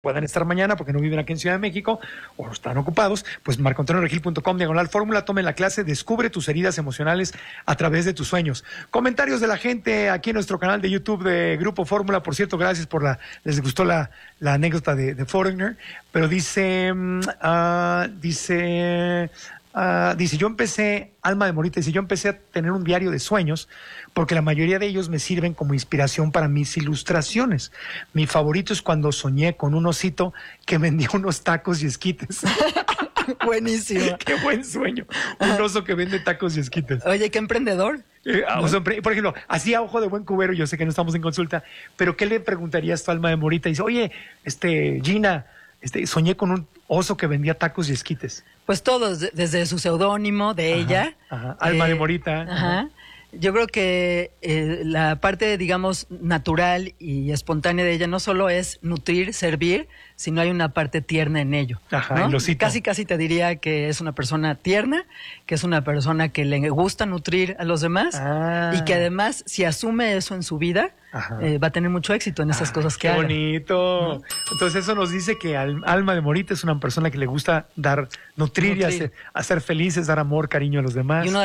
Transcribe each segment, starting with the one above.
puedan estar mañana porque no viven aquí en Ciudad de México o están ocupados, pues marcoantonioregil.com/fórmula, tome la clase, descubre tus heridas emocionales a través de tus sueños. Comentarios de la gente aquí en nuestro canal de YouTube de Grupo Fórmula. Por cierto, gracias les gustó la anécdota de Foreigner, pero dice, yo empecé, Alma de Morita dice, yo empecé a tener un diario de sueños porque la mayoría de ellos me sirven como inspiración para mis ilustraciones. Mi favorito es cuando soñé con un osito que vendía unos tacos y esquites. Buenísimo. Qué buen sueño. Un oso que vende tacos y esquites. Oye, qué emprendedor. O sea, por ejemplo, así a ojo de buen cubero, yo sé que no estamos en consulta, pero ¿qué le preguntarías tú a Alma de Morita? Dice, oye, Gina, soñé con un oso que vendía tacos y esquites. Pues todos, desde su seudónimo de ella. Ajá. Alma de Morita. Ajá. Yo creo que la parte, digamos, natural y espontánea de ella no solo es nutrir, servir, sino hay una parte tierna en ello. Ajá, ¿no? el osito. Casi te diría que es una persona tierna, que es una persona que le gusta nutrir a los demás y que además, si asume eso en su vida, va a tener mucho éxito en esas cosas que haga. ¡Qué bonito! Entonces eso nos dice que Alma de Morita es una persona que le gusta nutrir. Y hacer felices, dar amor, cariño a los demás. Y una de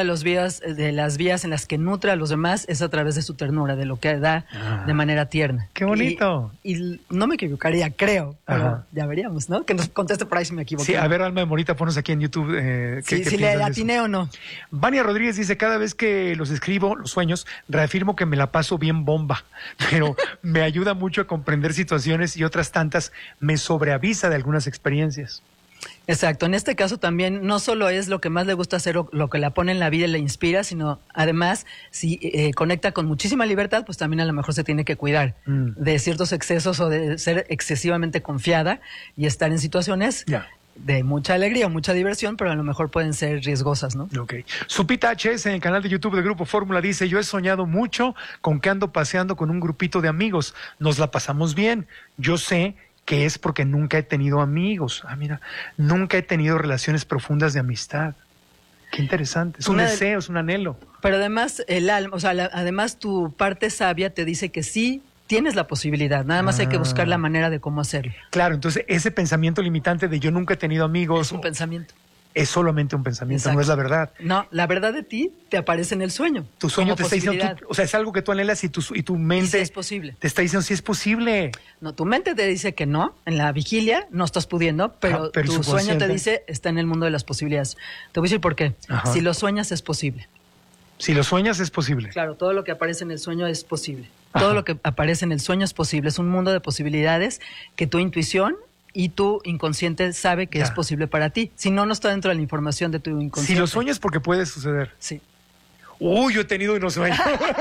las vías en las que nutre a los demás es a través de su ternura, de lo que da de manera tierna. ¡Qué bonito! Y no me equivocaría, creo, pero ya veríamos, ¿no? Que nos conteste por ahí si me equivoqué. Sí, a ver, Alma de Morita, ponos aquí en YouTube. Si le atiné o no. Vania Rodríguez dice, cada vez que los escribo, los sueños, reafirmo que me la paso bien bomba, pero me ayuda mucho a comprender situaciones y otras tantas me sobreavisa de algunas experiencias. Exacto, en este caso también no solo es lo que más le gusta hacer o lo que la pone en la vida y le inspira, sino además si conecta con muchísima libertad, pues también a lo mejor se tiene que cuidar de ciertos excesos o de ser excesivamente confiada y estar en situaciones de mucha alegría o mucha diversión, pero a lo mejor pueden ser riesgosas, ¿no? Ok. Supita HS en el canal de YouTube de Grupo Fórmula dice, yo he soñado mucho con que ando paseando con un grupito de amigos, nos la pasamos bien, yo sé que es porque nunca he tenido amigos. Mira, nunca he tenido relaciones profundas de amistad. Qué interesante. Es un deseo, es un anhelo. Pero además, el alma, o sea, además tu parte sabia te dice que sí tienes la posibilidad, nada más hay que buscar la manera de cómo hacerlo. Claro, entonces ese pensamiento limitante de yo nunca he tenido amigos. Es un pensamiento. Es solamente un pensamiento, exacto. No es la verdad. No, la verdad de ti te aparece en el sueño. Tu sueño te está diciendo, o sea, es algo que tú anhelas y tu mente sí es posible. Te está diciendo si es posible. No, tu mente te dice que no, en la vigilia no estás pudiendo, pero tu sueño te dice está en el mundo de las posibilidades. Te voy a decir por qué. Si lo sueñas es posible. Si lo sueñas es posible. Claro, todo lo que aparece en el sueño es posible. Todo lo que aparece en el sueño es posible. Es un mundo de posibilidades que tu intuición y tu inconsciente sabe que es posible para ti. Si no, no está dentro de la información de tu inconsciente. Si lo sueñas porque puede suceder. Sí. Yo he tenido unos sueños.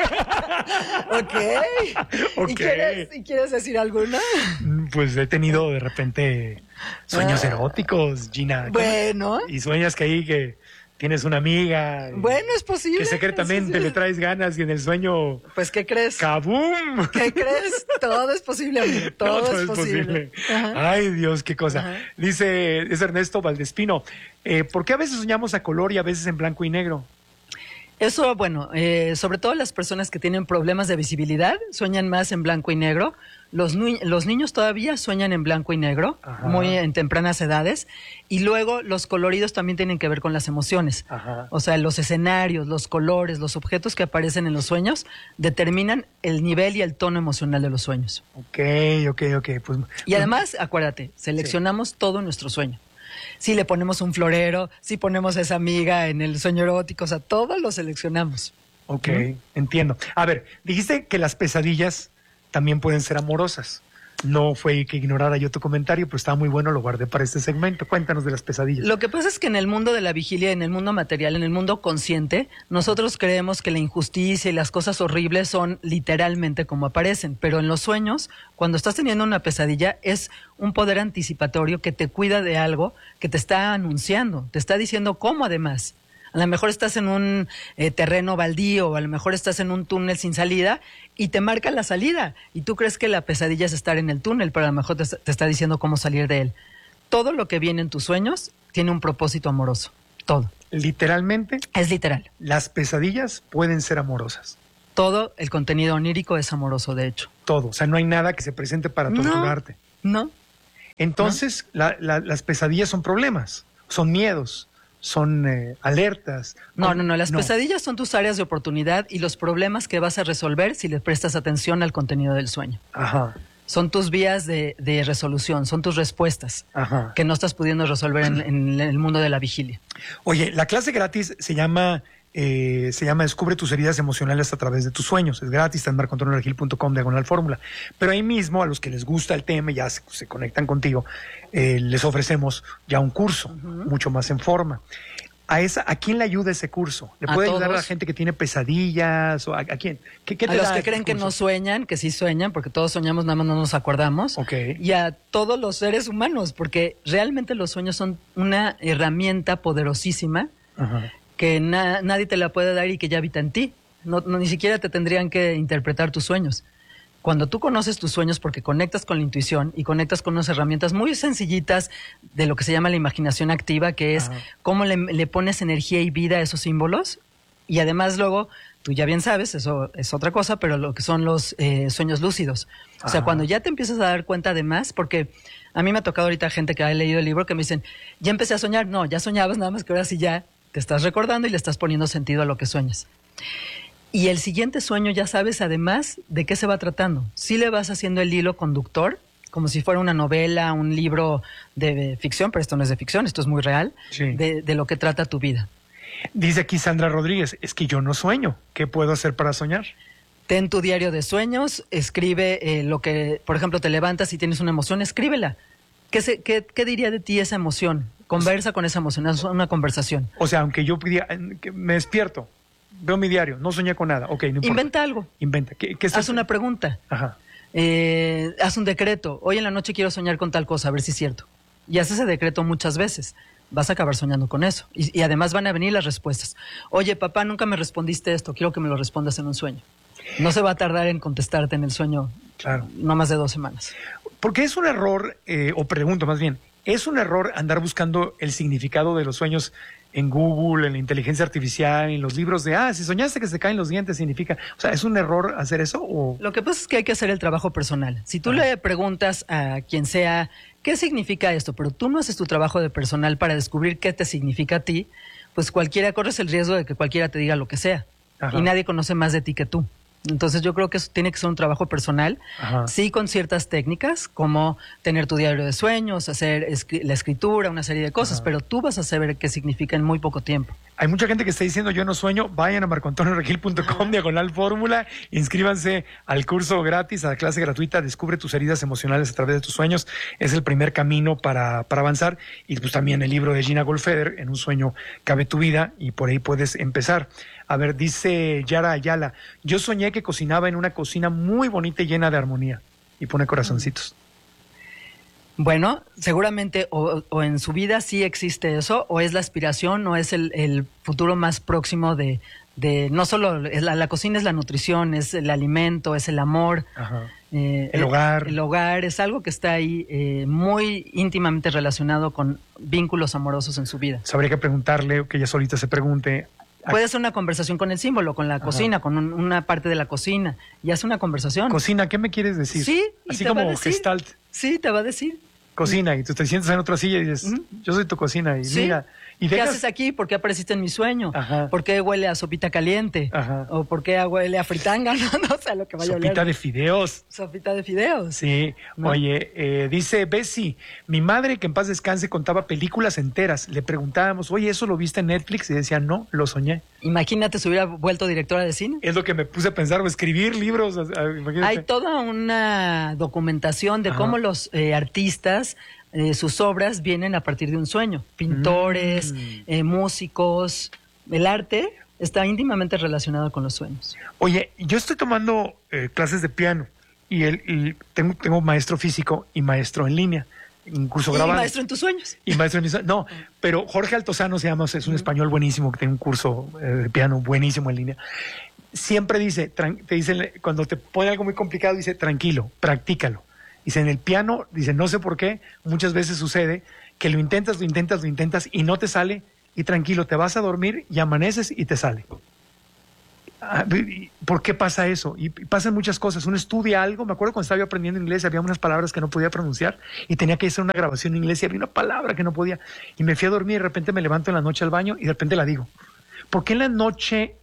Ok. ¿Y quieres decir alguna? Pues he tenido de repente sueños eróticos, Gina. Bueno. Y sueñas que tienes una amiga. Bueno, es posible. Que secretamente le traes ganas y en el sueño... Pues, ¿qué crees? ¡Kabum! ¿Qué crees? Todo es posible, amigo. Todo es posible. Ay, Dios, qué cosa. Dice, es Ernesto Valdespino. ¿Por qué a veces soñamos a color y a veces en blanco y negro? Eso, bueno, sobre todo las personas que tienen problemas de visibilidad sueñan más en blanco y negro. Los niños todavía sueñan en blanco y negro, muy en tempranas edades. Y luego los coloridos también tienen que ver con las emociones. O sea, los escenarios, los colores, los objetos que aparecen en los sueños determinan el nivel y el tono emocional de los sueños. Ok. Y además, acuérdate, seleccionamos todo en nuestro sueño. Si le ponemos un florero, si ponemos a esa amiga en el sueño erótico, o sea, todo lo seleccionamos. Ok, entiendo. A ver, dijiste que las pesadillas también pueden ser amorosas. No fue que ignorara yo tu comentario, pero estaba muy bueno, lo guardé para este segmento. Cuéntanos de las pesadillas. Lo que pasa es que en el mundo de la vigilia, en el mundo material, en el mundo consciente, nosotros creemos que la injusticia y las cosas horribles son literalmente como aparecen, pero en los sueños, cuando estás teniendo una pesadilla, es un poder anticipatorio que te cuida de algo que te está anunciando, te está diciendo cómo además. A lo mejor estás en un terreno baldío o a lo mejor estás en un túnel sin salida y te marca la salida. Y tú crees que la pesadilla es estar en el túnel, pero a lo mejor te está diciendo cómo salir de él. Todo lo que viene en tus sueños tiene un propósito amoroso. Todo. ¿Literalmente? Es literal. Las pesadillas pueden ser amorosas. Todo el contenido onírico es amoroso, de hecho. Todo. O sea, no hay nada que se presente para torturarte. No. Entonces, las pesadillas son problemas, son miedos, son alertas. No, las pesadillas son tus áreas de oportunidad y los problemas que vas a resolver si le prestas atención al contenido del sueño. Ajá. Son tus vías de resolución, son tus respuestas. Ajá. Que no estás pudiendo resolver en el mundo de la vigilia. Oye, la clase gratis se llama Descubre tus heridas emocionales a través de tus sueños. Es gratis, está en marcoantonioregil.com/fórmula. Pero ahí mismo, a los que les gusta el tema y ya se conectan contigo, les ofrecemos ya un curso, mucho más en forma. ¿A quién le ayuda ese curso? ¿Le puede ayudar a la gente que tiene pesadillas? ¿O a quién? ¿Qué te a los da que ese creen que curso? no sueñan, que sí sueñan, porque todos soñamos, nada más no nos acordamos. Okay. Y a todos los seres humanos, porque realmente los sueños son una herramienta poderosísima. Ajá. Que nadie te la puede dar y que ya habita en ti. Ni siquiera te tendrían que interpretar tus sueños. Cuando tú conoces tus sueños porque conectas con la intuición y conectas con unas herramientas muy sencillitas de lo que se llama la imaginación activa, que es cómo le pones energía y vida a esos símbolos. Y además luego, tú ya bien sabes, eso es otra cosa, pero lo que son los sueños lúcidos. O sea, cuando ya te empiezas a dar cuenta de más, porque a mí me ha tocado ahorita gente que ha leído el libro que me dicen, ya empecé a soñar. No, ya soñabas, nada más que ahora sí ya te estás recordando y le estás poniendo sentido a lo que sueñas. Y el siguiente sueño ya sabes además de qué se va tratando. Sí le vas haciendo el hilo conductor, como si fuera una novela, un libro de ficción, pero esto no es de ficción, esto es muy real, de lo que trata tu vida. Dice aquí Sandra Rodríguez, es que yo no sueño. ¿Qué puedo hacer para soñar? Ten tu diario de sueños, escribe lo que, por ejemplo, te levantas y tienes una emoción, escríbela. ¿Qué diría de ti esa emoción? Conversa con esa emoción, es una conversación. O sea, aunque yo me despierto, veo mi diario, no soñé con nada. Ok, no importa. Inventa algo. Inventa. Haz una pregunta. Ajá. Haz un decreto. Hoy en la noche quiero soñar con tal cosa, a ver si es cierto. Y haz ese decreto muchas veces. Vas a acabar soñando con eso. Y además van a venir las respuestas. Oye, papá, nunca me respondiste esto. Quiero que me lo respondas en un sueño. No se va a tardar en contestarte en el sueño. Claro. No más de 2 semanas. Porque es un error, o pregunto más bien, ¿es un error andar buscando el significado de los sueños en Google, en la inteligencia artificial, en los libros de, si soñaste que se caen los dientes, significa... O sea, ¿es un error hacer eso? O... Lo que pasa es que hay que hacer el trabajo personal. Si tú le preguntas a quien sea, ¿qué significa esto? Pero tú no haces tu trabajo de personal para descubrir qué te significa a ti, pues corres el riesgo de que cualquiera te diga lo que sea. Ajá. Y nadie conoce más de ti que tú. Entonces yo creo que eso tiene que ser un trabajo personal, sí, con ciertas técnicas, como tener tu diario de sueños, hacer la escritura, una serie de cosas, pero tú vas a saber qué significa en muy poco tiempo. Hay mucha gente que está diciendo yo no sueño. Vayan a marcoantonioregil.com/fórmula, inscríbanse al curso gratis, a la clase gratuita Descubre tus heridas emocionales a través de tus sueños. Es el primer camino para avanzar. Y pues también el libro de Gina Goldfeder, En un sueño cabe tu vida, y por ahí puedes empezar. A ver, dice Yara Ayala, yo soñé que cocinaba en una cocina muy bonita y llena de armonía. Y pone corazoncitos. Bueno, seguramente o en su vida sí existe eso, o es la aspiración, o es el futuro más próximo de no solo la cocina, es la nutrición, es el alimento, es el amor. El hogar. El hogar es algo que está ahí muy íntimamente relacionado con vínculos amorosos en su vida. Habría que preguntarle, o que ella solita se pregunte. Puede ser una conversación con el símbolo, con la cocina, con una parte de la cocina, y hace una conversación. Cocina, ¿qué me quieres decir? Sí, así como Gestalt. Sí, te va a decir. Cocina, y tú te sientas en otra silla y dices, yo soy tu cocina, y mira. ¿Y ¿qué haces aquí? ¿Por qué apareciste en mi sueño? ¿Por qué huele a sopita caliente? ¿O por qué huele a fritanga? No sé lo que vaya a oler. Sopita de fideos. Sopita de fideos. Sí. ¿No? Oye, dice Bessie, mi madre, que en paz descanse, contaba películas enteras. Le preguntábamos, oye, ¿eso lo viste en Netflix? Y decía, no, lo soñé. Imagínate, se hubiera vuelto directora de cine. Es lo que me puse a pensar, o escribir libros. Imagínate. Hay toda una documentación de cómo los artistas... sus obras vienen a partir de un sueño. Pintores, músicos, el arte está íntimamente relacionado con los sueños. Oye, yo estoy tomando clases de piano y tengo maestro físico y maestro en línea. Un curso grabado. Y maestro en tus sueños. Y maestro en mis sueños. No, pero Jorge Altozano se llama, es un español buenísimo que tiene un curso de piano buenísimo en línea. Siempre dice, cuando te pone algo muy complicado, dice, tranquilo, practícalo. Dice, en el piano, dice, no sé por qué, muchas veces sucede que lo intentas y no te sale, y tranquilo, te vas a dormir y amaneces y te sale. ¿Por qué pasa eso? Y pasan muchas cosas. Uno estudia algo. Me acuerdo cuando estaba yo aprendiendo inglés, había unas palabras que no podía pronunciar y tenía que hacer una grabación en inglés y había una palabra que no podía. Y me fui a dormir y de repente me levanto en la noche al baño y de repente la digo. ¿Por qué en la noche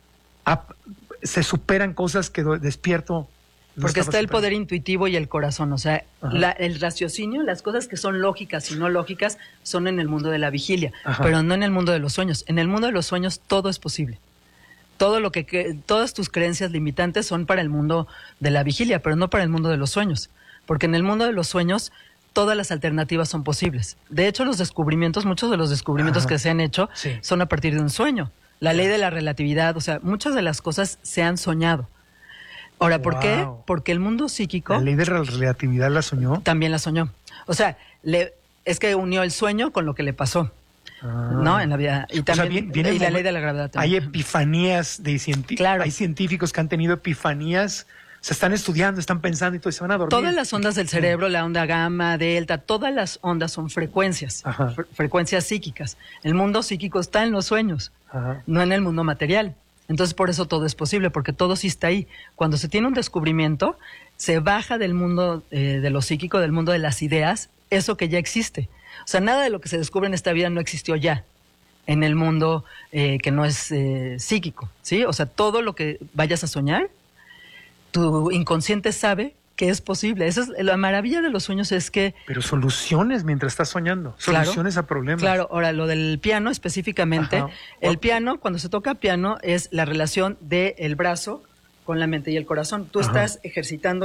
se superan cosas que despierto? Porque está el poder intuitivo y el corazón, o sea, el raciocinio, las cosas que son lógicas y no lógicas son en el mundo de la vigilia, pero no en el mundo de los sueños. En el mundo de los sueños todo es posible. Todas tus creencias limitantes son para el mundo de la vigilia, pero no para el mundo de los sueños, porque en el mundo de los sueños todas las alternativas son posibles. De hecho, muchos de los descubrimientos que se han hecho son a partir de un sueño. La ley de la relatividad, o sea, muchas de las cosas se han soñado. Ahora, ¿por qué? Porque el mundo psíquico... ¿La ley de la relatividad la soñó? También la soñó. O sea, es que unió el sueño con lo que le pasó, ¿no? En la vida. Y también y la ley de la gravedad también. Hay epifanías de científicos. Claro. Hay científicos que han tenido epifanías, se están estudiando, están pensando y todo, y se van a dormir. Todas las ondas del cerebro, la onda gamma, delta, todas las ondas son frecuencias, frecuencias psíquicas. El mundo psíquico está en los sueños, no en el mundo material. Entonces, por eso todo es posible, porque todo sí está ahí. Cuando se tiene un descubrimiento, se baja del mundo de lo psíquico, del mundo de las ideas, eso que ya existe. O sea, nada de lo que se descubre en esta vida no existió ya en el mundo que no es psíquico, ¿sí? O sea, todo lo que vayas a soñar, tu inconsciente sabe que es posible. Esa es la maravilla de los sueños, es que... Pero soluciones mientras estás soñando, soluciones a problemas. Claro, ahora lo del piano específicamente, el piano, cuando se toca piano, es la relación del brazo con la mente y el corazón. Tú estás ejercitando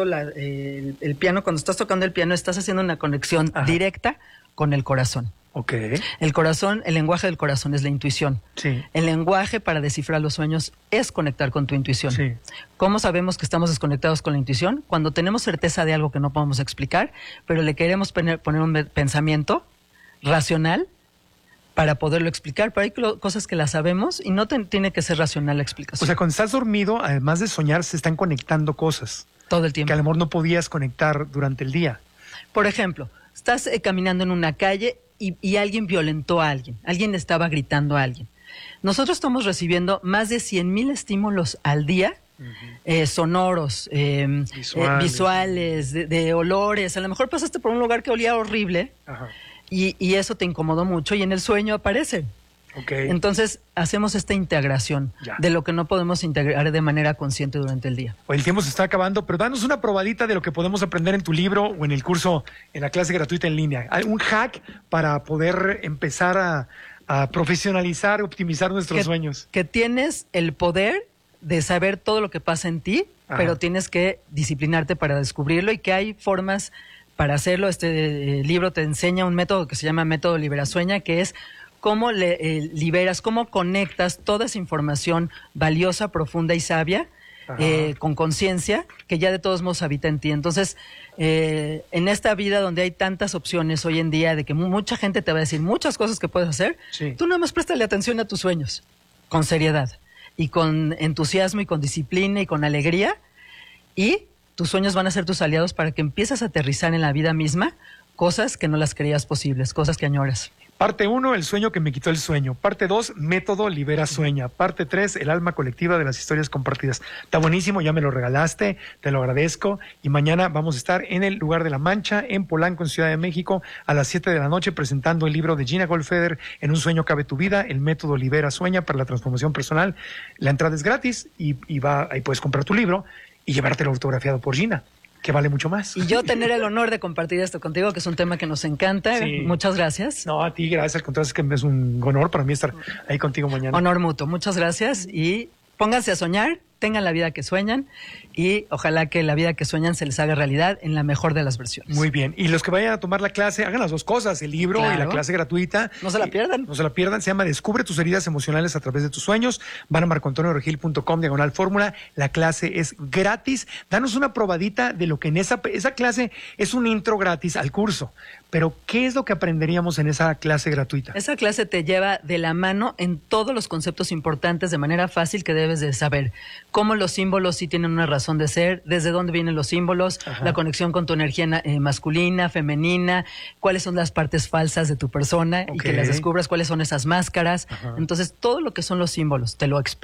el piano, cuando estás tocando el piano, estás haciendo una conexión directa con el corazón. Okay. El corazón, el lenguaje del corazón es la intuición. Sí. El lenguaje para descifrar los sueños es conectar con tu intuición. Sí. ¿Cómo sabemos que estamos desconectados con la intuición? Cuando tenemos certeza de algo que no podemos explicar, pero le queremos poner un pensamiento racional para poderlo explicar. Pero hay cosas que las sabemos y no tiene que ser racional la explicación. O sea, cuando estás dormido, además de soñar, se están conectando cosas. Todo el tiempo. Que a lo mejor no podías conectar durante el día. Por ejemplo, estás caminando en una calle y alguien violentó a alguien. Alguien estaba gritando a alguien. Nosotros estamos recibiendo más de 100,000 estímulos al día, sonoros, visuales, de olores. A lo mejor pasaste por un lugar que olía horrible y eso te incomodó mucho y en el sueño aparece. Okay. Entonces hacemos esta integración de lo que no podemos integrar de manera consciente durante el día. El tiempo se está acabando, pero danos una probadita de lo que podemos aprender en tu libro o en el curso, en la clase gratuita en línea. Un hack para poder empezar a profesionalizar, optimizar nuestros sueños. Que tienes el poder de saber todo lo que pasa en ti, pero tienes que disciplinarte para descubrirlo y que hay formas para hacerlo. Este libro te enseña un método que se llama método Liberasueña, que es cómo liberas, cómo conectas toda esa información valiosa, profunda y sabia con conciencia, que ya de todos modos habita en ti. Entonces, en esta vida donde hay tantas opciones hoy en día, de que mucha gente te va a decir muchas cosas que puedes hacer, tú nada más préstale atención a tus sueños, con seriedad, y con entusiasmo, y con disciplina, y con alegría, y tus sueños van a ser tus aliados para que empieces a aterrizar en la vida misma cosas que no las creías posibles, cosas que añoras. Parte 1, el sueño que me quitó el sueño. Parte 2, método Liberasueña. Parte 3, el alma colectiva de las historias compartidas. Está buenísimo, ya me lo regalaste, te lo agradezco. Y mañana vamos a estar en el Lugar de la Mancha, en Polanco, en Ciudad de México, a las 7 de la noche, presentando el libro de Gina Goldfeder, En un sueño cabe tu vida, el método Liberasueña para la transformación personal. La entrada es gratis y ahí puedes comprar tu libro y llevártelo autografiado por Gina, que vale mucho más. Y yo tener el honor de compartir esto contigo, que es un tema que nos encanta. Sí. Muchas gracias. No, a ti, gracias. Al contrario, es que es un honor para mí estar ahí contigo mañana. Honor mutuo. Muchas gracias y pónganse a soñar, tengan la vida que sueñan y ojalá que la vida que sueñan se les haga realidad en la mejor de las versiones. Muy bien. Y los que vayan a tomar la clase, hagan las dos cosas, el libro y la clase gratuita. No se la pierdan. No se la pierdan. Se llama Descubre tus heridas emocionales a través de tus sueños. Van a marcoantonioregil.com/fórmula. La clase es gratis. Danos una probadita de lo que en esa clase es un intro gratis al curso. Pero, ¿qué es lo que aprenderíamos en esa clase gratuita? Esa clase te lleva de la mano en todos los conceptos importantes de manera fácil que debes de saber. Cómo los símbolos sí tienen una razón de ser, desde dónde vienen los símbolos, la conexión con tu energía masculina, femenina, cuáles son las partes falsas de tu persona y que las descubras, cuáles son esas máscaras. Entonces, todo lo que son los símbolos te lo explica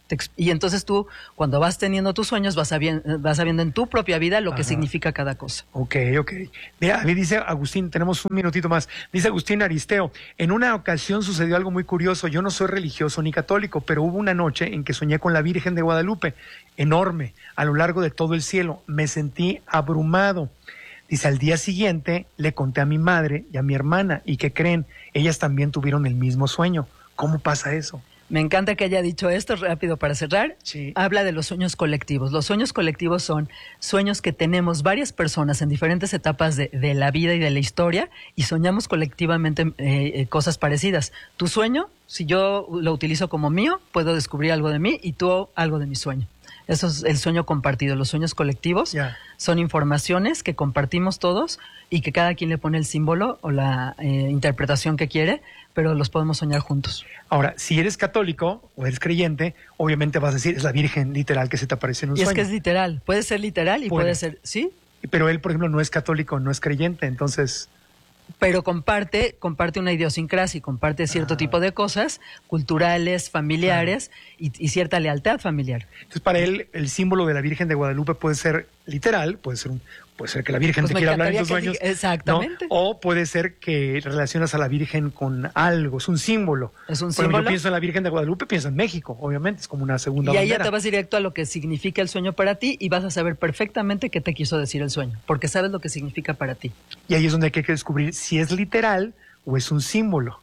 Y entonces tú, cuando vas teniendo tus sueños, vas sabiendo en tu propia vida lo que significa cada cosa. Ok. Mira, a mí dice Agustín, tenemos un minutito más. Dice Agustín Aristeo, en una ocasión sucedió algo muy curioso. Yo no soy religioso ni católico, pero hubo una noche en que soñé con la Virgen de Guadalupe, enorme, a lo largo de todo el cielo. Me sentí abrumado. Dice, al día siguiente le conté a mi madre y a mi hermana, ¿y qué creen? Ellas también tuvieron el mismo sueño. ¿Cómo pasa eso? Me encanta que haya dicho esto rápido para cerrar. Sí. Habla de los sueños colectivos. Los sueños colectivos son sueños que tenemos varias personas en diferentes etapas de la vida y de la historia y soñamos colectivamente cosas parecidas. Tu sueño, si yo lo utilizo como mío, puedo descubrir algo de mí y tú algo de mi sueño. Eso es el sueño compartido. Los sueños colectivos son informaciones que compartimos todos y que cada quien le pone el símbolo o la interpretación que quiere, pero los podemos soñar juntos. Ahora, si eres católico o eres creyente, obviamente vas a decir, es la Virgen literal que se te aparece en un sueño. Y es que es literal, puede ser literal y puede ser, ¿sí? Pero él, por ejemplo, no es católico, no es creyente, entonces... Pero comparte una idiosincrasia y comparte cierto tipo de cosas culturales, familiares y cierta lealtad familiar. Entonces, para él, el símbolo de la Virgen de Guadalupe puede ser literal, puede ser que la Virgen te quiera hablar en tus sueños. Exactamente. ¿No? O puede ser que relacionas a la Virgen con algo, es un símbolo. Es un símbolo. símbolo. Yo pienso en la Virgen de Guadalupe, pienso en México, obviamente, es como una segunda bandera. Y ahí bandera. ya te vas directo a lo que significa el sueño para ti y vas a saber perfectamente qué te quiso decir el sueño, porque sabes lo que significa para ti. Y ahí es donde hay que descubrir si es literal o es un símbolo.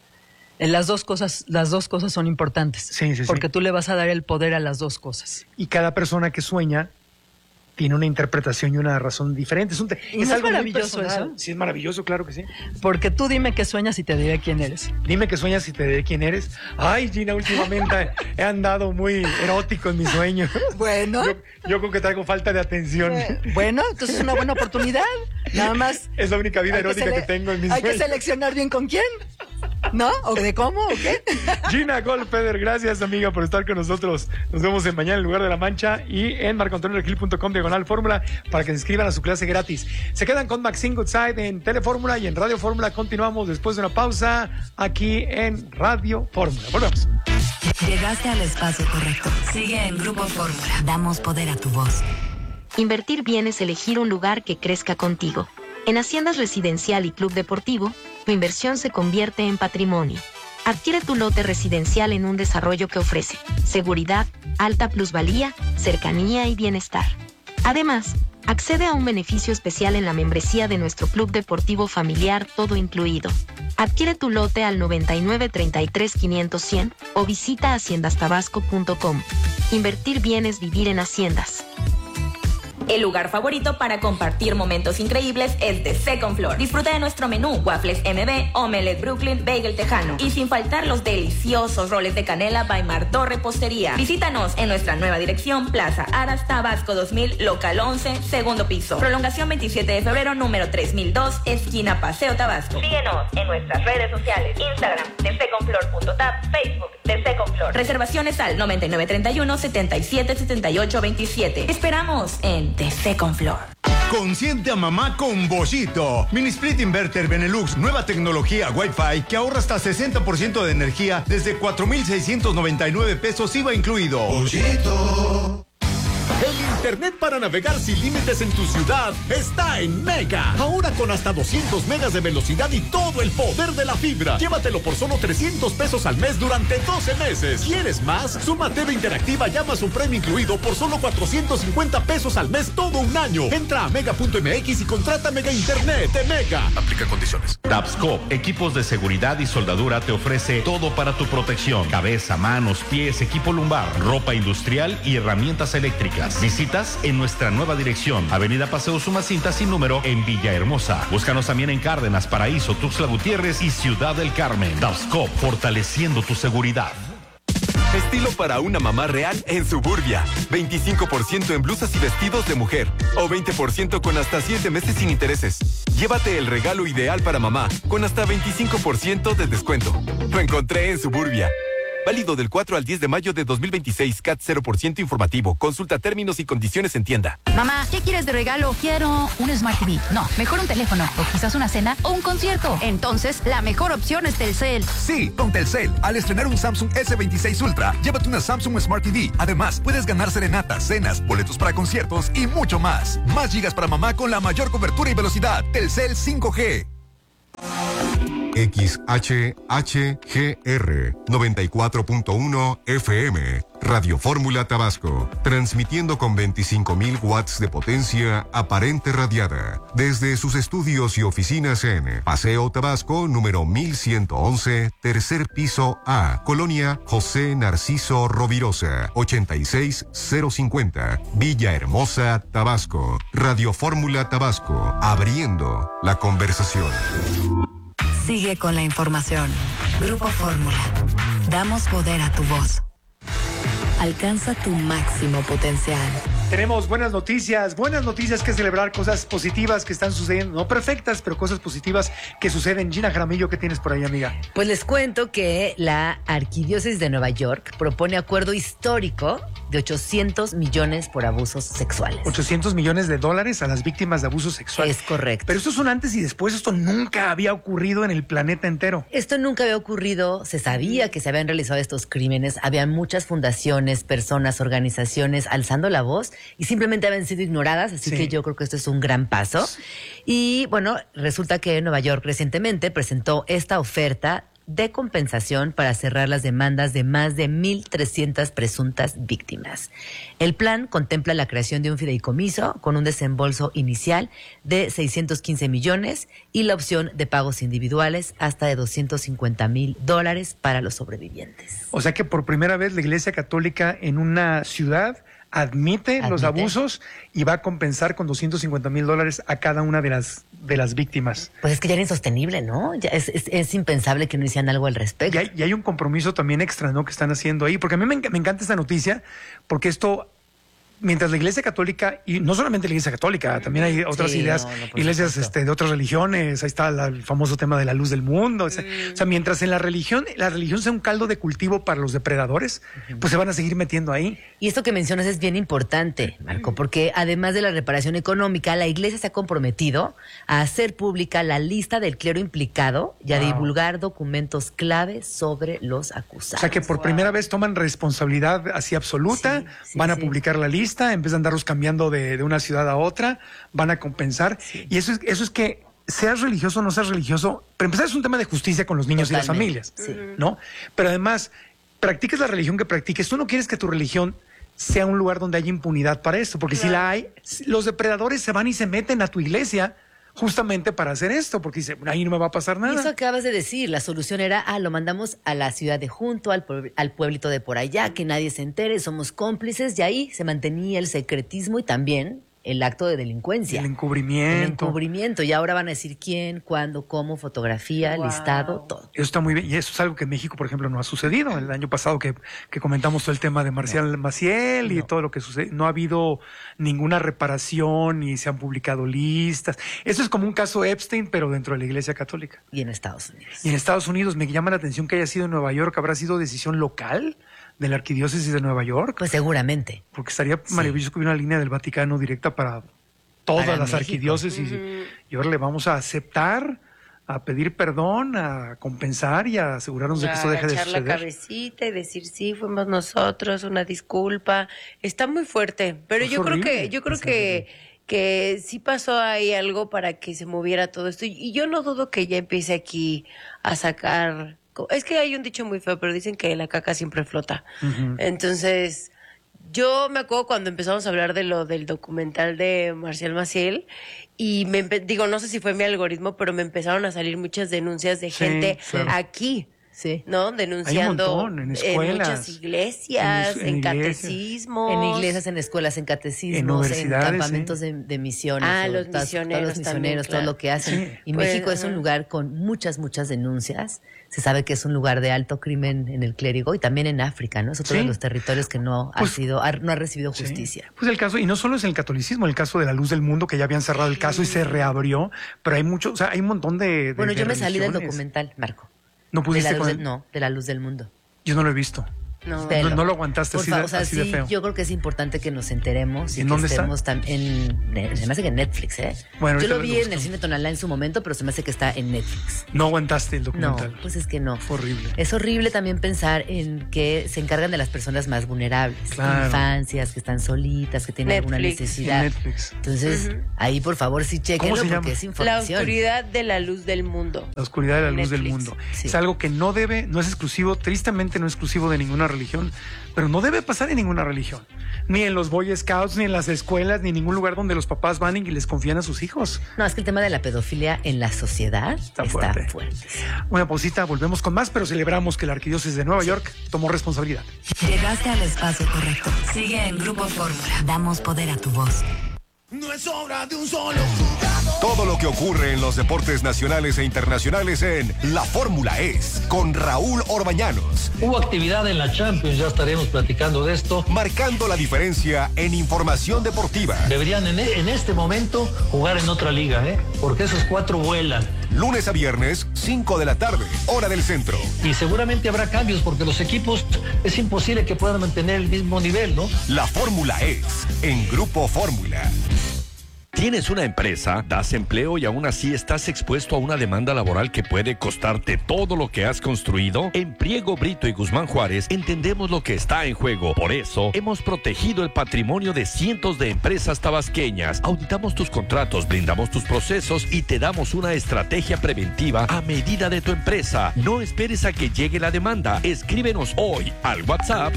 Las dos cosas son importantes. Sí. Porque tú le vas a dar el poder a las dos cosas. Y cada persona que sueña tiene una interpretación y una razón diferente. ¿Es algo maravilloso eso? Sí, es maravilloso, claro que sí. Porque tú dime qué sueñas y te diré quién eres. Dime qué sueñas y te diré quién eres. Ay, Gina, últimamente he andado muy erótico en mis sueños. Bueno. Yo creo que traigo falta de atención. Bueno, entonces es una buena oportunidad. Nada más. Es la única vida erótica que tengo en mis sueños. Hay que seleccionar bien con quién. ¿No? ¿O de cómo? ¿O qué? Gina Goldfeder, gracias, amiga, por estar con nosotros. Nos vemos en Mañana en Lugar de la Mancha y en marcoantonioregil.com/fórmula para que se inscriban a su clase gratis. Se quedan con Maxine Goodside en Telefórmula y en Radio Fórmula. Continuamos después de una pausa aquí en Radio Fórmula. Volvemos. Llegaste al espacio correcto. Sigue en Grupo Fórmula. Damos poder a tu voz. Invertir bien es elegir un lugar que crezca contigo. En Haciendas Residencial y Club Deportivo, tu inversión se convierte en patrimonio. Adquiere tu lote residencial en un desarrollo que ofrece seguridad, alta plusvalía, cercanía y bienestar. Además, accede a un beneficio especial en la membresía de nuestro Club Deportivo Familiar, todo incluido. Adquiere tu lote al 99 33 500 100 o visita haciendastabasco.com. Invertir bien es vivir en Haciendas. El lugar favorito para compartir momentos increíbles es The Second Floor. Disfruta de nuestro menú, waffles MB, omelette Brooklyn, bagel tejano y sin faltar los deliciosos roles de canela by Martó Repostería. Visítanos en nuestra nueva dirección, Plaza Aras, Tabasco 2000, local 11, segundo piso. Prolongación 27 de febrero, número 3002, esquina Paseo Tabasco. Síguenos en nuestras redes sociales, Instagram, thesecondfloor.tap, Facebook, The Second Floor. Reservaciones al 9931 77 78 27. Esperamos en The Second Floor. Consiente a mamá con Boschito. Mini Split Inverter Benelux, nueva tecnología Wi-Fi que ahorra hasta 60% de energía desde 4,699 pesos IVA incluido. Boschito. El internet para navegar sin límites en tu ciudad está en Mega. Ahora con hasta 200 megas de velocidad y todo el poder de la fibra. Llévatelo por solo 300 pesos al mes durante 12 meses. ¿Quieres más? Suma TV interactiva, llama su premio incluido por solo 450 pesos al mes todo un año. Entra a mega.mx y contrata Mega Internet de Mega. Aplica condiciones. Tapscop, equipos de seguridad y soldadura, te ofrece todo para tu protección: cabeza, manos, pies, equipo lumbar, ropa industrial y herramientas eléctricas. Visitas en nuestra nueva dirección, Avenida Paseo Sumacinta sin número en Villahermosa. Búscanos también en Cárdenas, Paraíso, Tuxtla Gutiérrez y Ciudad del Carmen. Tapscop, fortaleciendo tu seguridad. Estilo para una mamá real en Suburbia. 25% en blusas y vestidos de mujer. O 20% con hasta 7 meses sin intereses. Llévate el regalo ideal para mamá con hasta 25% de descuento. Lo encontré en Suburbia. Válido del 4 al 10 de mayo de 2026. CAT 0% informativo. Consulta términos y condiciones en tienda. Mamá, ¿qué quieres de regalo? Quiero un Smart TV. No, mejor un teléfono. O quizás una cena o un concierto. Entonces, la mejor opción es Telcel. Sí, con Telcel. Al estrenar un Samsung S26 Ultra, llévate una Samsung Smart TV. Además, puedes ganar serenatas, cenas, boletos para conciertos y mucho más. Más gigas para mamá con la mayor cobertura y velocidad. Telcel 5G. XHHGR 94.1 FM, Radio Fórmula Tabasco, transmitiendo con 25.000 watts de potencia aparente radiada, desde sus estudios y oficinas en Paseo Tabasco, número 1111, tercer piso A, Colonia José Narciso Rovirosa, 86050, Villahermosa, Tabasco. Radio Fórmula Tabasco, abriendo la conversación. Sigue con la información. Grupo Fórmula. Damos poder a tu voz. Alcanza tu máximo potencial. Tenemos buenas noticias que celebrar, cosas positivas que están sucediendo, no perfectas, pero cosas positivas que suceden. Gina Jaramillo, ¿qué tienes por ahí, amiga? Pues les cuento que la Arquidiócesis de Nueva York propone acuerdo histórico de 800 millones por abusos sexuales. 800 millones de dólares a las víctimas de abusos sexuales. Es correcto. Pero esto es un antes y después, esto nunca había ocurrido en el planeta entero. Esto nunca había ocurrido, se sabía que se habían realizado estos crímenes, había muchas fundaciones, personas, organizaciones alzando la voz y simplemente habían sido ignoradas, así que yo creo que esto es un gran paso. Y bueno, resulta que Nueva York recientemente presentó esta oferta de compensación para cerrar las demandas de más de 1,300 presuntas víctimas. El plan contempla la creación de un fideicomiso con un desembolso inicial de 615 millones y la opción de pagos individuales hasta de $250,000 para los sobrevivientes. O sea que por primera vez la Iglesia Católica en una ciudad admite los abusos y va a compensar con $250,000 a cada una de las víctimas. Pues es que ya era insostenible, ¿no? Ya es impensable que no hicieran algo al respecto. Y hay un compromiso también extra, ¿no?, que están haciendo ahí, porque a mí me encanta esta noticia, porque esto, mientras la Iglesia Católica, y no solamente la Iglesia Católica, también hay otras ideas, iglesias de otras religiones, ahí está el famoso tema de la luz del mundo, o sea, mientras en la religión sea un caldo de cultivo para los depredadores, pues se van a seguir metiendo ahí. Y esto que mencionas es bien importante, Marco, porque además de la reparación económica, la Iglesia se ha comprometido a hacer pública la lista del clero implicado y a divulgar documentos clave sobre los acusados. O sea que por primera vez toman responsabilidad así absoluta, van a publicar la lista, en vez de andarlos cambiando de una ciudad a otra, van a compensar. Y eso es que seas religioso o no seas religioso, para empezar es un tema de justicia con los niños y las familias, ¿no? Pero además, practiques la religión que practiques, tú no quieres que tu religión sea un lugar donde haya impunidad para esto, porque si la hay, los depredadores se van y se meten a tu iglesia justamente para hacer esto, porque dice, ahí no me va a pasar nada. Eso acabas de decir, la solución era, lo mandamos a la ciudad de junto, al pueblito de por allá, que nadie se entere, somos cómplices, y ahí se mantenía el secretismo y también el acto de delincuencia. El encubrimiento. Y ahora van a decir quién, cuándo, cómo, fotografía, listado, todo. Eso está muy bien. Y eso es algo que en México, por ejemplo, no ha sucedido. El año pasado que comentamos todo el tema de Marcial Maciel y todo lo que sucede. No ha habido ninguna reparación ni se han publicado listas. Eso es como un caso Epstein, pero dentro de la Iglesia Católica. Y en Estados Unidos. Y en Estados Unidos me llama la atención que haya sido en Nueva York. ¿Habrá sido decisión local de la Arquidiócesis de Nueva York? Pues seguramente. Porque estaría maravilloso que hubiera una línea del Vaticano directa para todas las México. arquidiócesis. Y ahora le vamos a aceptar, a pedir perdón, a compensar y a asegurarnos de que esto deje de suceder. Echar la cabecita y decir sí, fuimos nosotros, una disculpa. Está muy fuerte, pero yo creo que sí pasó ahí algo para que se moviera todo esto. Y yo no dudo que ya empiece aquí a sacar. Es que hay un dicho muy feo, pero dicen que la caca siempre flota. Entonces, yo me acuerdo cuando empezamos a hablar de lo del documental de Marcial Maciel y no sé si fue mi algoritmo, pero me empezaron a salir muchas denuncias de gente aquí. Sí. ¿No? Denunciando hay un montón, en escuelas, muchas iglesias, en catecismos. En iglesias, en escuelas, en catecismos, en universidades, campamentos de misiones. Los misioneros todos los también, todo lo que hacen. Sí. Y México es un lugar con muchas denuncias. Se sabe que es un lugar de alto crimen en el clérigo y también en África, ¿no? Es otro de los territorios que no ha recibido justicia. Pues el caso, y no solo es en el catolicismo, el caso de la Luz del Mundo, que ya habían cerrado el caso y se reabrió, pero hay hay un montón de Bueno, yo me salí del religiones. documental, Marco. ¿No pudiste de la Luz del Mundo. Yo no lo he visto. No, no lo aguantaste así, así de feo. Yo creo que es importante que nos enteremos. ¿Y en dónde está? Se me hace que en Netflix, ¿eh? Bueno, yo lo vi en el Cine Tonalá en su momento, pero se me hace que está en Netflix. No aguantaste el documental. No, pues es que no. Fue horrible. Es horrible también pensar en que se encargan de las personas más vulnerables. Claro. Infancias, que están solitas, que tienen alguna necesidad. Netflix. Entonces, ahí por favor sí chequenlo porque es información. La oscuridad de la luz del mundo. La oscuridad de la luz del mundo. Sí. Es algo que no es exclusivo, tristemente no es exclusivo de ninguna religión, pero no debe pasar en ninguna religión. Ni en los Boy Scouts, ni en las escuelas, ni en ningún lugar donde los papás van y les confían a sus hijos. No, es que el tema de la pedofilia en la sociedad está fuerte. Una pausita, volvemos con más, pero celebramos que la Arquidiócesis de Nueva York tomó responsabilidad. Llegaste al espacio correcto. Sigue en Grupo Fórmula. Damos poder a tu voz. No es obra de un solo jugador. Todo lo que ocurre en los deportes nacionales e internacionales en La Fórmula Es, con Raúl Orbañanos. Hubo actividad en la Champions, ya estaremos platicando de esto. Marcando la diferencia en información deportiva. Deberían en este momento jugar en otra liga, porque esos 4 vuelan. Lunes a viernes, 5 de la tarde, hora del centro. Y seguramente habrá cambios porque los equipos es imposible que puedan mantener el mismo nivel, ¿no? La Fórmula Es, en Grupo Fórmula. ¿Tienes una empresa, das empleo y aún así estás expuesto a una demanda laboral que puede costarte todo lo que has construido? En Priego, Brito y Guzmán Juárez entendemos lo que está en juego. Por eso, hemos protegido el patrimonio de cientos de empresas tabasqueñas. Auditamos tus contratos, brindamos tus procesos y te damos una estrategia preventiva a medida de tu empresa. No esperes a que llegue la demanda. Escríbenos hoy al WhatsApp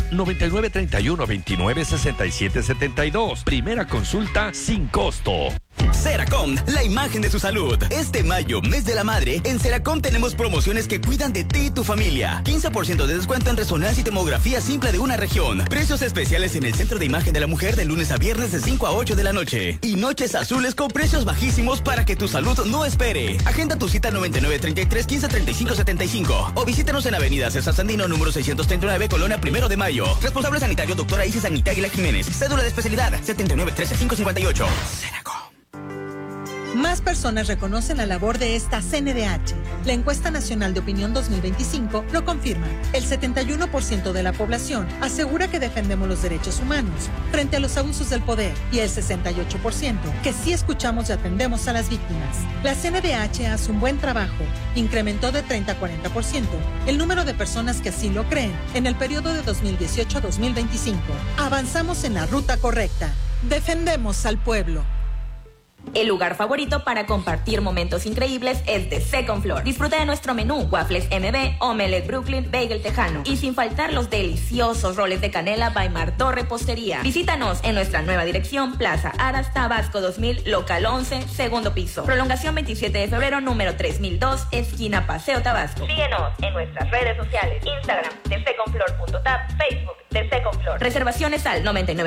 9931-296772. Primera consulta sin costo. Seracom, la imagen de su salud. Este mayo, mes de la madre, en Seracom tenemos promociones que cuidan de ti y tu familia. 15% de descuento en resonancia y tomografía simple de una región. Precios especiales en el Centro de Imagen de la Mujer de lunes a viernes de 5 a 8 de la noche. Y noches azules con precios bajísimos para que tu salud no espere. Agenda tu cita 9933-1535-75 o visítanos en Avenida César Sandino, número 639, Colonia 1 de Mayo. Responsable sanitario, doctora Isis Anita Aguilar Jiménez. Cédula de especialidad 7913-558. Seracom. Más personas reconocen la labor de esta CNDH. La encuesta nacional de opinión 2025 lo confirma. El 71% de la población asegura que defendemos los derechos humanos frente a los abusos del poder y el 68% que sí escuchamos y atendemos a las víctimas. La CNDH hace un buen trabajo. Incrementó de 30 a 40% el número de personas que así lo creen en el periodo de 2018 a 2025. Avanzamos en la ruta correcta. Defendemos al pueblo. El lugar favorito para compartir momentos increíbles es The Second Floor. Disfruta de nuestro menú, waffles MB, omelette Brooklyn, bagel tejano y sin faltar los deliciosos roles de canela by Martó Repostería. Visítanos en nuestra nueva dirección, Plaza Aras, Tabasco 2000, local 11, segundo piso. Prolongación 27 de febrero, número 3002, esquina Paseo Tabasco. Síguenos en nuestras redes sociales, Instagram, thesecondfloor.tab, Facebook, The Second Floor. Reservaciones al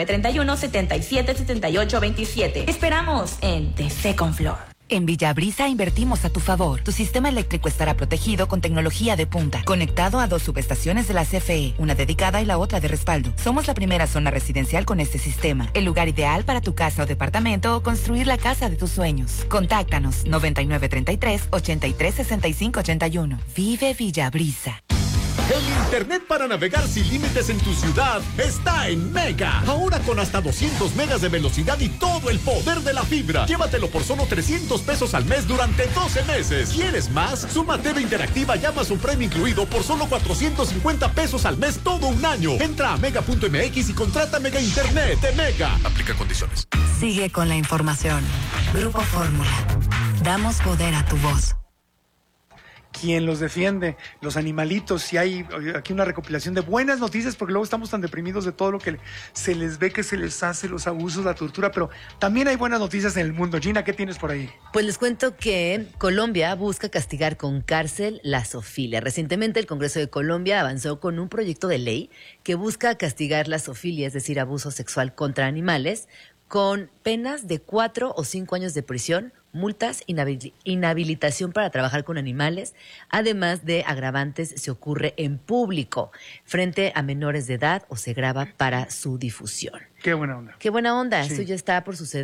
9931-777827. Esperamos en The Second Floor. En Villabrisa invertimos a tu favor. Tu sistema eléctrico estará protegido con tecnología de punta, conectado a 2 subestaciones de la CFE, una dedicada y la otra de respaldo. Somos la primera zona residencial con este sistema, el lugar ideal para tu casa o departamento o construir la casa de tus sueños. Contáctanos 9933-836581. Vive Villabrisa. El internet para navegar sin límites en tu ciudad está en Mega. Ahora con hasta 200 megas de velocidad y todo el poder de la fibra. Llévatelo por solo 300 pesos al mes durante 12 meses. ¿Quieres más? Suma TV interactiva y Amazon Prime incluido por solo 450 pesos al mes todo un año. Entra a mega.mx y contrata Mega Internet de Mega. Aplica condiciones. Sigue con la información. Grupo Fórmula. Damos poder a tu voz. ¿Quién los defiende? Los animalitos. Si hay aquí una recopilación de buenas noticias, porque luego estamos tan deprimidos de todo lo que se les ve que se les hace, los abusos, la tortura, pero también hay buenas noticias en el mundo. Gina, ¿qué tienes por ahí? Pues les cuento que Colombia busca castigar con cárcel la zoofilia. Recientemente el Congreso de Colombia avanzó con un proyecto de ley que busca castigar la zoofilia, es decir, abuso sexual contra animales, con penas de 4 o 5 años de prisión, multas, inhabilitación para trabajar con animales, además de agravantes si ocurre en público, frente a menores de edad o se graba para su difusión. Qué buena onda. Qué buena onda. Sí. Esto ya está por suceder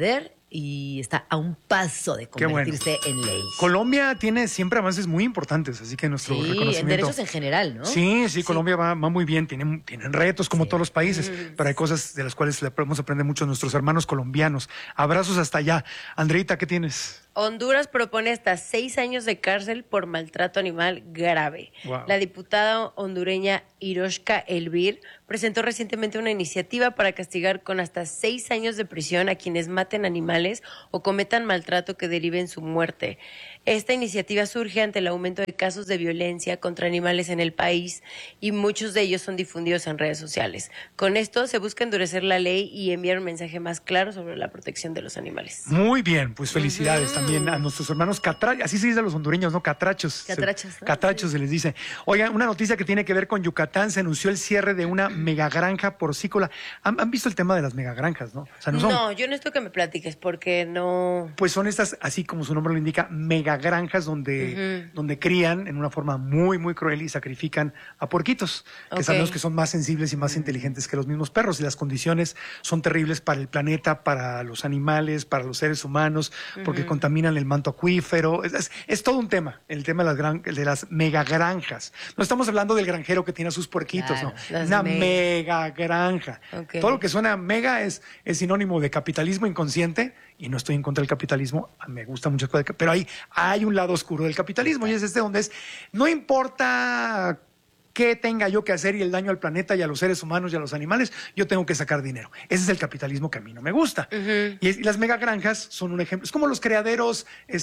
y está a un paso de convertirse en ley. Colombia tiene siempre avances muy importantes, así que nuestro reconocimiento. En derechos en general, ¿no? Sí, Colombia va muy bien, tienen retos como todos los países, pero hay cosas de las cuales le podemos aprender mucho a nuestros hermanos colombianos. Abrazos hasta allá. Andreita, ¿qué tienes? Honduras propone hasta 6 años de cárcel por maltrato animal grave. Wow. La diputada hondureña Iroshka Elvir presentó recientemente una iniciativa para castigar con hasta 6 años de prisión a quienes maten animales o cometan maltrato que derive en su muerte. Esta iniciativa surge ante el aumento de casos de violencia contra animales en el país y muchos de ellos son difundidos en redes sociales. Con esto se busca endurecer la ley y enviar un mensaje más claro sobre la protección de los animales. Muy bien, pues felicidades también a nuestros hermanos catrachos, así se dice a los hondureños, ¿no? Catrachos. Catrachos, ¿no? Catrachos se les dice. Oigan, una noticia que tiene que ver con Yucatán, se anunció el cierre de una megagranja porcícola. ¿Han visto el tema de las megagranjas, no? O sea, no, yo necesito que me platiques porque no... Pues son estas, así como su nombre lo indica, megagranjas donde crían en una forma muy, muy cruel y sacrifican a porquitos, que sabemos que son más sensibles y más inteligentes que los mismos perros, y las condiciones son terribles para el planeta, para los animales, para los seres humanos, porque contaminan el manto acuífero. Es todo un tema, el tema de las megagranjas. No estamos hablando del granjero que tiene a sus puerquitos, no. Una megagranja. Todo lo que suena mega es sinónimo de capitalismo inconsciente, y no estoy en contra del capitalismo, me gusta mucho, pero hay un lado oscuro del capitalismo, y es donde no importa qué tenga yo que hacer y el daño al planeta y a los seres humanos y a los animales, yo tengo que sacar dinero. Ese es el capitalismo que a mí no me gusta. Y las megagranjas son un ejemplo. Es como los criaderos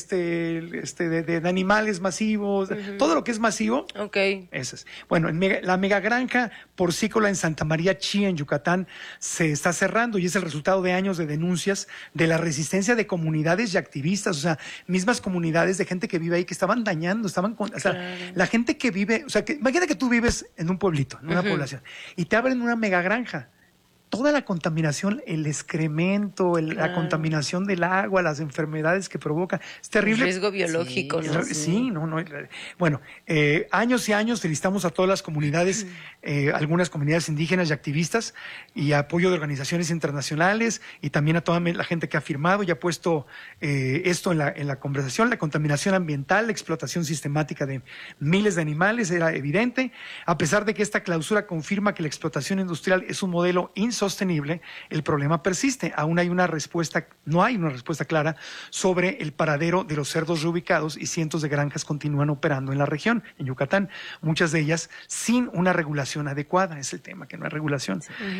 de animales masivos, todo lo que es masivo. Ese es. Bueno, la megagranja porcícola en Santa María Chía, en Yucatán, se está cerrando, y es el resultado de años de denuncias de la resistencia de comunidades y activistas, o sea, mismas comunidades de gente que vive ahí que estaban dañando, la gente que vive, o sea, imagínate que tú vives en un pueblito, en una población, y te abren una megagranja. Toda la contaminación, el excremento, la contaminación del agua, las enfermedades que provoca, es terrible. El riesgo biológico, ¿no? Sí, no. Bueno, años y años felicitamos a todas las comunidades, algunas comunidades indígenas y activistas, y apoyo de organizaciones internacionales, y también a toda la gente que ha firmado y ha puesto esto en la conversación. La contaminación ambiental, la explotación sistemática de miles de animales era evidente, a pesar de que esta clausura confirma que la explotación industrial es un modelo insostenible, el problema persiste. Aún no hay una respuesta clara sobre el paradero de los cerdos reubicados, y cientos de granjas continúan operando en la región, en Yucatán, muchas de ellas sin una regulación adecuada. Es el tema, que no hay regulación.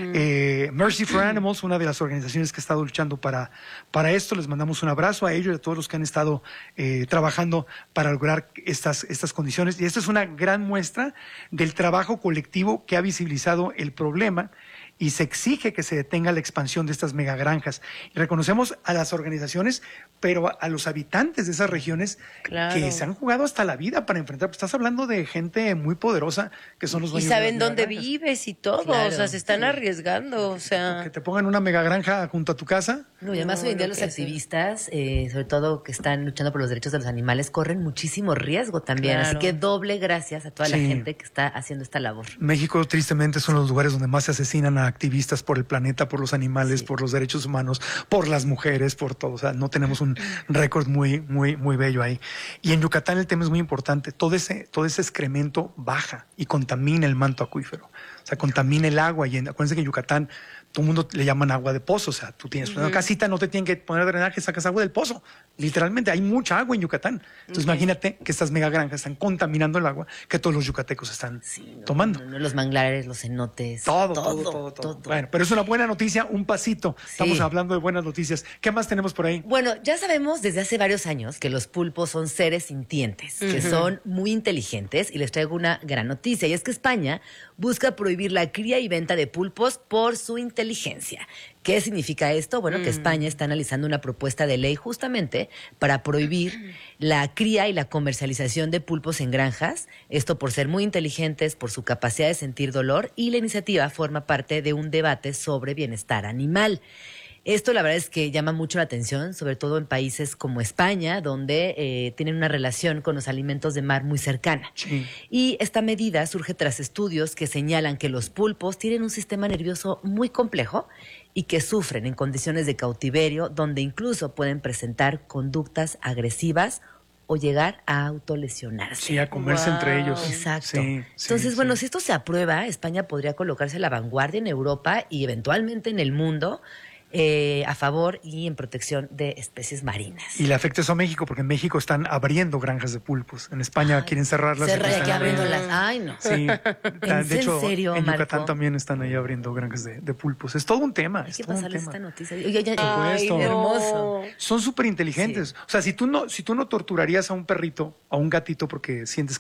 Mercy for Animals, una de las organizaciones que ha estado luchando para esto, les mandamos un abrazo a ellos y a todos los que han estado trabajando para lograr estas condiciones. Y esta es una gran muestra del trabajo colectivo que ha visibilizado el problema, y se exige que se detenga la expansión de estas megagranjas. Y reconocemos a las organizaciones, pero a los habitantes de esas regiones que se han jugado hasta la vida para enfrentar. Pues estás hablando de gente muy poderosa que son los dueños. Y saben dónde vives y todo, o sea, se están arriesgando, o sea. Que te pongan una megagranja junto a tu casa. No, y además hoy en día los activistas, sobre todo que están luchando por los derechos de los animales, corren muchísimo riesgo también. Así que doble gracias a toda la gente que está haciendo esta labor. México, tristemente, son los lugares donde más se asesinan a activistas por el planeta, por los animales, por los derechos humanos, por las mujeres, por todo. O sea, no tenemos un récord muy, muy, muy bello ahí. Y en Yucatán el tema es muy importante. Todo ese excremento baja y contamina el manto acuífero. O sea, contamina el agua. Y acuérdense que en Yucatán todo el mundo le llaman agua de pozo. O sea, tú tienes una casita, no te tienen que poner drenaje, sacas agua del pozo. Literalmente, hay mucha agua en Yucatán. Entonces, imagínate que estas megagranjas están contaminando el agua que todos los yucatecos están tomando. Los manglares, los cenotes. Todo. Bueno, pero es una buena noticia, un pasito. Estamos hablando de buenas noticias. ¿Qué más tenemos por ahí? Bueno, ya sabemos desde hace varios años que los pulpos son seres sintientes, que son muy inteligentes, y les traigo una gran noticia, y es que España busca prohibir la cría y venta de pulpos por su inteligencia. ¿Qué significa esto? Bueno, que España está analizando una propuesta de ley justamente para prohibir la cría y la comercialización de pulpos en granjas, esto por ser muy inteligentes, por su capacidad de sentir dolor, y la iniciativa forma parte de un debate sobre bienestar animal. Esto la verdad es que llama mucho la atención, sobre todo en países como España, donde tienen una relación con los alimentos de mar muy cercana. Sí. Y esta medida surge tras estudios que señalan que los pulpos tienen un sistema nervioso muy complejo y que sufren en condiciones de cautiverio, donde incluso pueden presentar conductas agresivas o llegar a autolesionarse. Sí, a comerse entre ellos. Exacto. Sí, Entonces, bueno, si esto se aprueba, España podría colocarse a la vanguardia en Europa y eventualmente en el mundo a favor y en protección de especies marinas. Y le afecta eso a México, porque en México están abriendo granjas de pulpos. En España quieren cerrarlas. Aquí abriéndolas. Ay, no. Sí. De hecho, ¿En serio, en Yucatán Marco? también están ahí abriendo granjas de pulpos. Es todo un tema. Hay Es que todo un pasarles tema. esta noticia. Oye, Ay, no. hermoso. Son súper inteligentes. O sea, si tú no torturarías a un perrito, a un gatito, porque sientes